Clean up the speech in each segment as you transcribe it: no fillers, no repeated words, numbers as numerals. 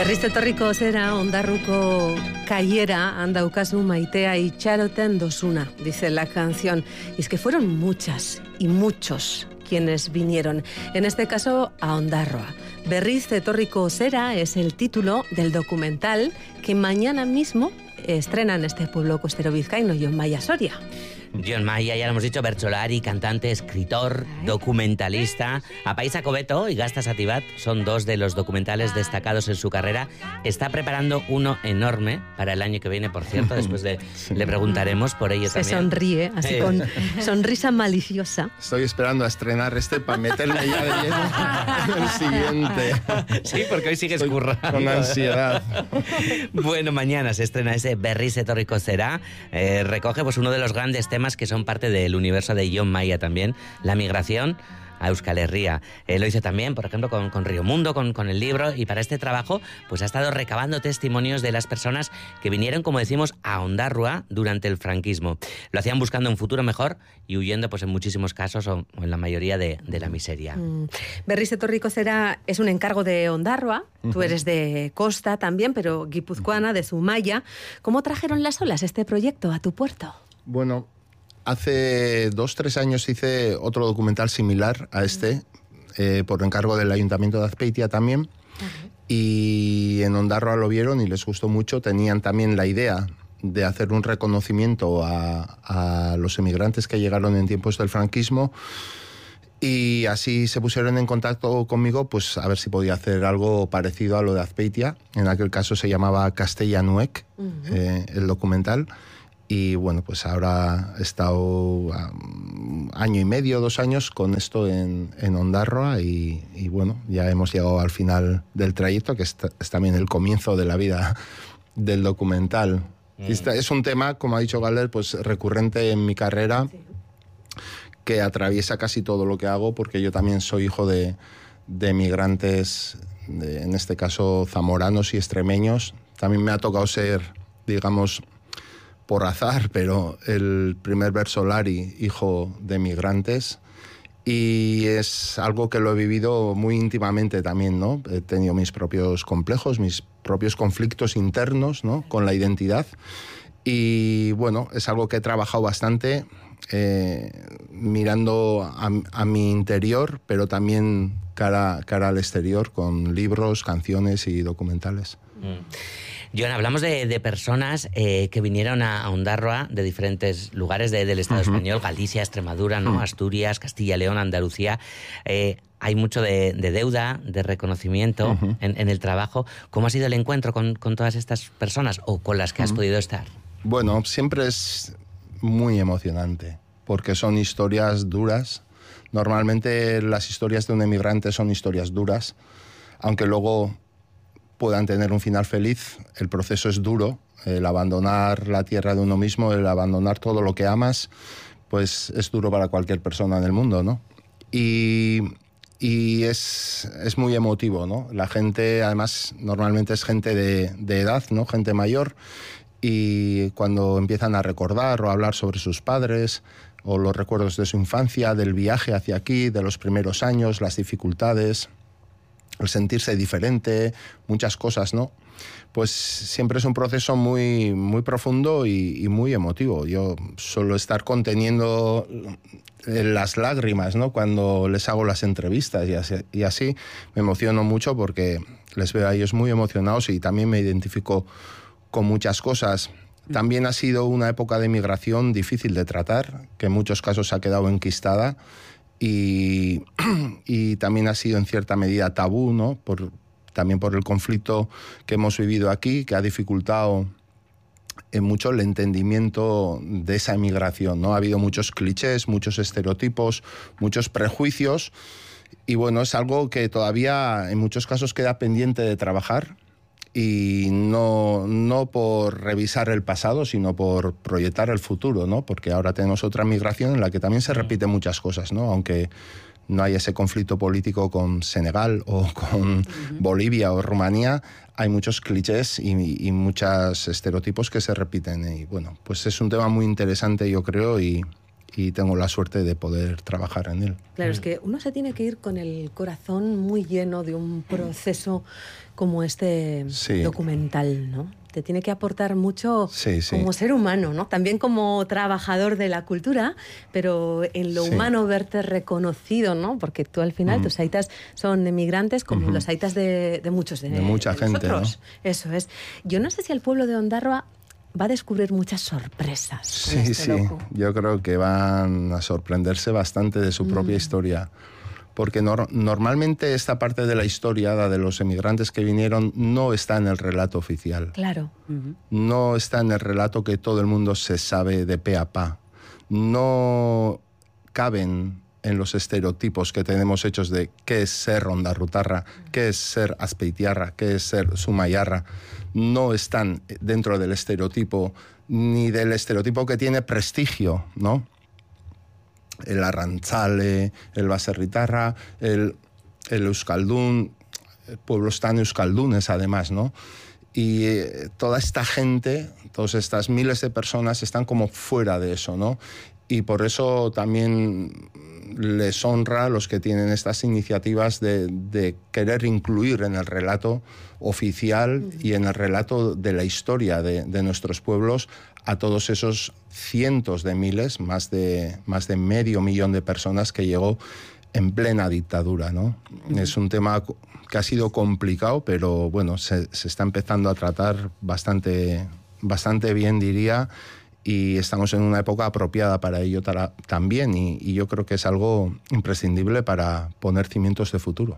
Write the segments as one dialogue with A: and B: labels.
A: Berriz etorriko zera ondarruko kaiera andaukazu maitea itxaroten dosuna, dice la canción. Y es que fueron muchas y muchos quienes vinieron, en este caso a Ondarroa. Berriz etorriko zera es el título del documental que mañana mismo estrena en este pueblo costero vizcaíno, Jon Maia Soria.
B: Jon Maia, ya lo hemos dicho, bertsolari, cantante, escritor, documentalista. Apaiza Cobeto y Gasta Satibat son dos de los documentales destacados en su carrera. Está preparando uno enorme para el año que viene, por cierto. Después le preguntaremos por ello también.
A: Se sonríe, así con sonrisa maliciosa.
C: Estoy esperando a estrenar para meterme ya de lleno en el siguiente.
B: Sí, porque hoy sigues currando.
C: Con ansiedad.
B: Bueno, mañana se estrena ese Berriz etorriko zera. Recoge pues uno de los grandes temas que son parte del universo de Jon Maia también, la migración a Euskal Herria. Lo hizo también, por ejemplo, con Río Mundo, con el libro, y para este trabajo pues ha estado recabando testimonios de las personas que vinieron, como decimos, a Ondarroa durante el franquismo. Lo hacían buscando un futuro mejor y huyendo, pues en muchísimos casos, o en la mayoría, de la miseria.
A: Berriz etorriko zera es un encargo de Ondarroa. Tú eres de costa también, pero guipuzcoana, de Zumaya. ¿Cómo trajeron las olas este proyecto a tu puerto?
C: Bueno, hace 2-3 años hice otro documental similar a este, por encargo del Ayuntamiento de Azpeitia también, y en Ondarroa lo vieron y les gustó mucho. Tenían también la idea de hacer un reconocimiento a los emigrantes que llegaron en tiempos del franquismo, y así se pusieron en contacto conmigo, pues a ver si podía hacer algo parecido a lo de Azpeitia. En aquel caso se llamaba Castellanuec, el documental. Y bueno, pues ahora he estado año y medio, 2 años con esto en Ondarroa y bueno, ya hemos llegado al final del trayecto, que es también el comienzo de la vida del documental. Es un tema, como ha dicho Galder, pues recurrente en mi carrera, que atraviesa casi todo lo que hago, porque yo también soy hijo de migrantes, en este caso zamoranos y extremeños. También me ha tocado ser, digamos, por azar, pero el primer bertsolari hijo de migrantes, y es algo que lo he vivido muy íntimamente también, ¿no? He tenido mis propios complejos, mis propios conflictos internos, ¿no?, con la identidad, y bueno, es algo que he trabajado bastante, mirando a mi interior, pero también cara al exterior, con libros, canciones y documentales.
B: Jon, hablamos de personas que vinieron a Ondarroa de diferentes lugares del Estado español, Galicia, Extremadura, ¿no? Asturias, Castilla y León, Andalucía. Hay mucho de deuda, de reconocimiento en el trabajo. ¿Cómo ha sido el encuentro con todas estas personas o con las que has podido estar?
C: Bueno, siempre es muy emocionante, porque son historias duras. Normalmente las historias de un emigrante son historias duras, aunque luego puedan tener un final feliz. El proceso es duro, el abandonar la tierra de uno mismo, el abandonar todo lo que amas, pues es duro para cualquier persona en el mundo, ¿no? Y es muy emotivo, ¿no? La gente, además, normalmente es gente de edad, ¿no? Gente mayor, y cuando empiezan a recordar o a hablar sobre sus padres o los recuerdos de su infancia, del viaje hacia aquí, de los primeros años, las dificultades, el sentirse diferente, muchas cosas, ¿no? Pues siempre es un proceso muy, muy profundo y muy emotivo. Yo suelo estar conteniendo las lágrimas, ¿no?, cuando les hago las entrevistas, y así me emociono mucho porque les veo a ellos muy emocionados y también me identifico con muchas cosas. También ha sido una época de migración difícil de tratar, que en muchos casos ha quedado enquistada, y también ha sido en cierta medida tabú, ¿no?, también por el conflicto que hemos vivido aquí, que ha dificultado mucho el entendimiento de esa emigración, ¿no? Ha habido muchos clichés, muchos estereotipos, muchos prejuicios, y bueno, es algo que todavía en muchos casos queda pendiente de trabajar, y no por revisar el pasado, sino por proyectar el futuro, ¿no? Porque ahora tenemos otra migración en la que también se repiten muchas cosas, ¿no? Aunque no hay ese conflicto político con Senegal o con Bolivia o Rumanía, hay muchos clichés y muchos estereotipos que se repiten. Y bueno, pues es un tema muy interesante, yo creo, y y tengo la suerte de poder trabajar en él.
A: Claro, es que uno se tiene que ir con el corazón muy lleno de un proceso como este documental, ¿no? Te tiene que aportar mucho como ser humano, ¿no? También como trabajador de la cultura, pero en lo humano verte reconocido, ¿no? Porque tú al final, tus aitas son emigrantes como los aitas de muchos, de
C: mucha gente,
A: nosotros.
C: ¿no?
A: Eso es. Yo no sé si el pueblo de Ondarroa va a descubrir muchas sorpresas.
C: Sí. Yo creo que van a sorprenderse bastante de su propia historia. Porque normalmente esta parte de la historia, la de los emigrantes que vinieron, no está en el relato oficial.
A: Claro.
C: No está en el relato que todo el mundo se sabe de pe a pa. No caben en los estereotipos que tenemos hechos de qué es ser ondarrutarra, qué es ser azpeitiarra, qué es ser sumayarra. No están dentro del estereotipo, ni del estereotipo que tiene prestigio, ¿no? El arrantzale, el baserritarra, el euskaldún, pueblos tan euskaldunes además, ¿no? Y toda esta gente, todas estas miles de personas están como fuera de eso, ¿no? Y por eso también les honra a los que tienen estas iniciativas de querer incluir en el relato oficial y en el relato de la historia de nuestros pueblos a todos esos cientos de miles, más de 500.000 de personas que llegó en plena dictadura, ¿no? Es un tema que ha sido complicado, pero bueno, se está empezando a tratar bastante bien, diría, y estamos en una época apropiada para ello también, y yo creo que es algo imprescindible para poner cimientos de futuro.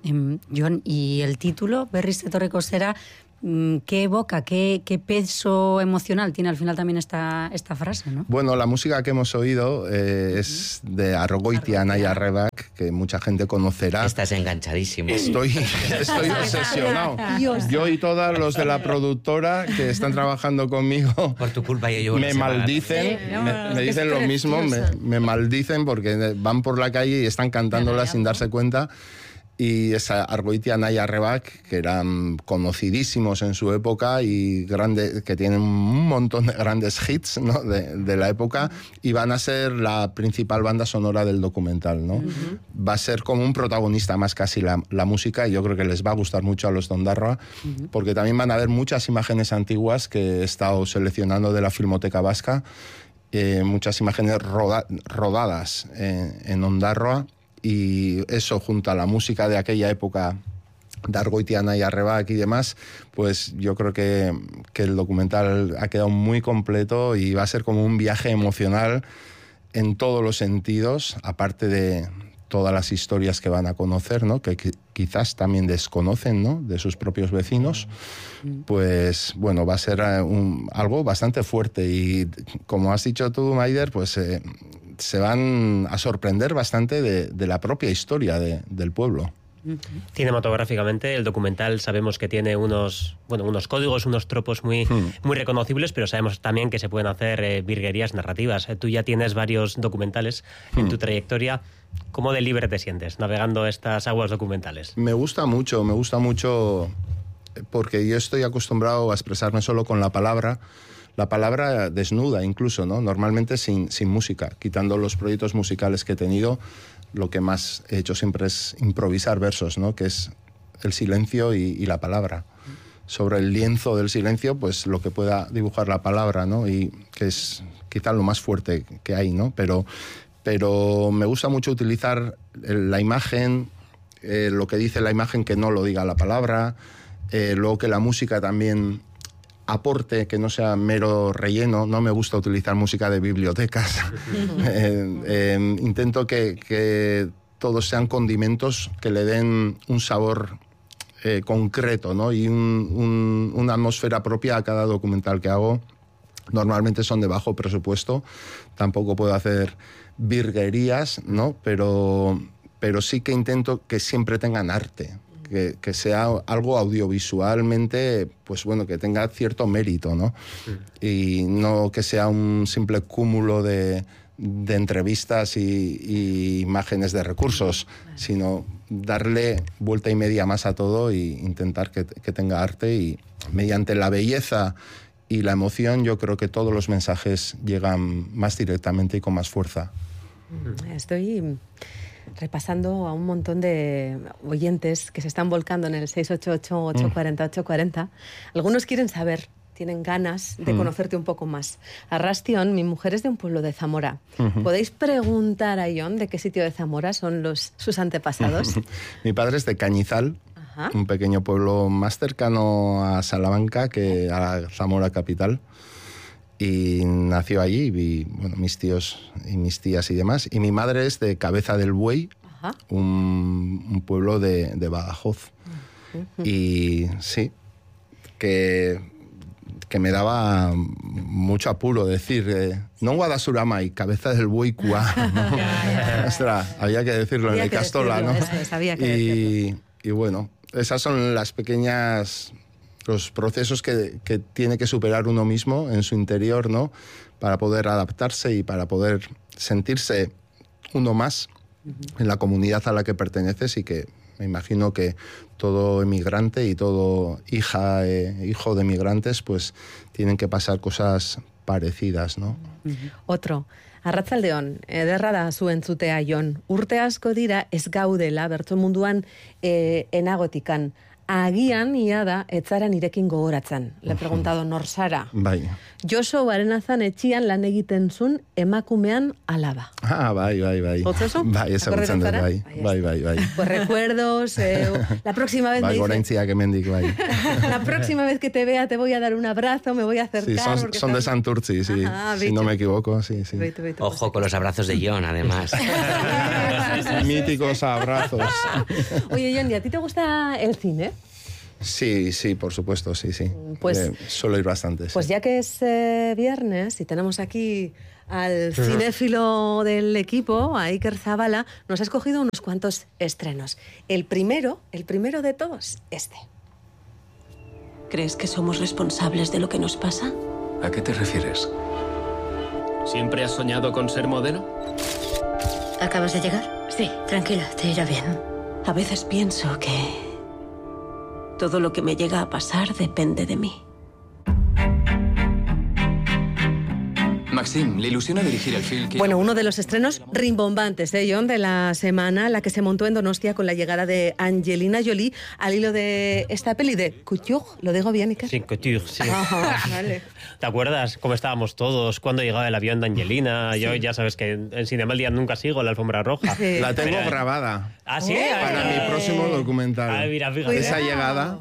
D: Jon, y el título, Berriz etorriko zera, ¿qué evoca, qué peso emocional tiene al final también esta frase, ¿no?
C: Bueno, la música que hemos oído es de Argoitia Anaia Arrebak, que mucha gente conocerá.
B: Estás enganchadísimo.
C: Estoy obsesionado. Yo y todos los de la productora que están trabajando conmigo
B: por tu culpa yo llevo
C: me maldicen, me dicen lo mismo, me maldicen porque van por la calle y están cantándola sin darse cuenta. Y esa Argoitia Anaia Arrebak, que eran conocidísimos en su época y que tienen un montón de grandes hits, ¿no? de la época, y van a ser la principal banda sonora del documental, ¿no? Va a ser como un protagonista más casi la música, y yo creo que les va a gustar mucho a los de Ondarroa, porque también van a ver muchas imágenes antiguas que he estado seleccionando de la Filmoteca Vasca, muchas imágenes rodadas en Ondarroa. Y eso, junto a la música de aquella época de Argoitia Anaia Arrebak y demás, pues yo creo que el documental ha quedado muy completo y va a ser como un viaje emocional en todos los sentidos, aparte de todas las historias que van a conocer, ¿no? Que quizás también desconocen, ¿no? De sus propios vecinos. Pues bueno, va a ser algo bastante fuerte, y como has dicho tú, Maider, pues se van a sorprender bastante de la propia historia del pueblo.
E: Cinematográficamente, el documental sabemos que tiene unos códigos, unos tropos muy reconocibles, pero sabemos también que se pueden hacer virguerías narrativas. Tú ya tienes varios documentales en tu trayectoria. ¿Cómo de libre te sientes navegando estas aguas documentales? Me gusta
C: mucho porque yo estoy acostumbrado a expresarme solo con la palabra desnuda incluso, ¿no? Normalmente sin música, quitando los proyectos musicales que he tenido. Lo que más he hecho siempre es improvisar versos, ¿no? Que es el silencio y la palabra. Sobre el lienzo del silencio, pues lo que pueda dibujar la palabra, ¿no? Y que es quizá lo más fuerte que hay, ¿no? Pero me gusta mucho utilizar la imagen, lo que dice la imagen que no lo diga la palabra, luego que la música también aporte, que no sea mero relleno. No me gusta utilizar música de bibliotecas. Intento que todos sean condimentos que le den un sabor concreto, ¿no? Y una atmósfera propia a cada documental que hago. Normalmente son de bajo presupuesto, tampoco puedo hacer virguerías, ¿no? Pero sí que intento que siempre tengan arte. Que sea algo audiovisualmente, pues bueno, que tenga cierto mérito, ¿no? Y no que sea un simple cúmulo de entrevistas y imágenes de recursos, sino darle vuelta y media más a todo e intentar que tenga arte, y mediante la belleza y la emoción, yo creo que todos los mensajes llegan más directamente y con más fuerza.
A: Estoy repasando a un montón de oyentes que se están volcando en el 688-840-840. Algunos quieren saber, tienen ganas de conocerte un poco más. Arrastion, mi mujer es de un pueblo de Zamora. ¿Podéis preguntar a Jon de qué sitio de Zamora son sus antepasados?
C: Mi padre es de Cañizal, un pequeño pueblo más cercano a Salamanca que a Zamora capital. Y nació allí, y mis tíos y mis tías y demás. Y mi madre es de Cabeza del Buey, un pueblo de Badajoz. Y sí, que me daba mucho apuro decir, no Guadasurama y Cabeza del Buey Cuá. ¿No? Ostras, había que decirlo en el Castola, ¿no?
A: Había que decirlo.
C: Y bueno, esas son las pequeñas... los procesos que tiene que superar uno mismo en su interior, ¿no? Para poder adaptarse y para poder sentirse uno más en la comunidad a la que perteneces, y que me imagino que todo emigrante y todo hijo de emigrantes pues tienen que pasar cosas parecidas, ¿no?
A: Otro. Arratsaldeon, ederra da zu entzutea, Jon. Urte asko dira ez gaudela bertso munduan enagotikan. Agian ia da etzara nirekin gogoratzen. Le he preguntado norsara.
C: Bai.
A: Josu Barenazan etxian lan egiten zuen emakumean alaba.
C: Bai.
A: ¿Otzo?
C: Bai, ezagutzen dut, bai.
A: Pues recuerdos, la próxima vez
C: bai, goraintziak hemendik, bai.
A: La próxima vez que te vea te voy a dar un abrazo, me voy a acercar.
C: Sí, son de Santurtzi, sí. Si no me equivoco, sí.
B: Ojo con los abrazos de Jon, además.
C: Míticos abrazos.
A: Oye, Jon, ¿y a ti te gusta el cine?
C: Sí, por supuesto, sí.
A: Pues,
C: suelo ir bastante.
A: Pues
C: sí.
A: ya que es viernes y tenemos aquí al cinéfilo del equipo, a Iker Zabala, nos ha escogido unos cuantos estrenos. El primero de todos, este.
F: ¿Crees que somos responsables de lo que nos pasa?
G: ¿A qué te refieres? ¿Siempre has soñado con ser modelo?
F: ¿Acabas de llegar? Sí, tranquila, te irá bien. A veces pienso que todo lo que me llega a pasar depende de mí.
G: Maxim, le ilusiona dirigir el film que...
A: Bueno, uno de los estrenos rimbombantes, Jon, de la semana, la que se montó en Donostia con la llegada de Angelina Jolie al hilo de esta peli de Couture. ¿Lo digo bien, Iker?
E: Sí, Couture, sí.
A: Ajá, vale.
E: ¿Te acuerdas cómo estábamos todos cuando llegaba el avión de Angelina? Sí. Yo ya sabes que en Cinema al Día nunca sigo la alfombra roja.
A: Sí.
C: La tengo grabada.
E: ¿Ah, sí?
C: Para mi próximo documental.
E: Mira, fíjate.
C: Esa llegada.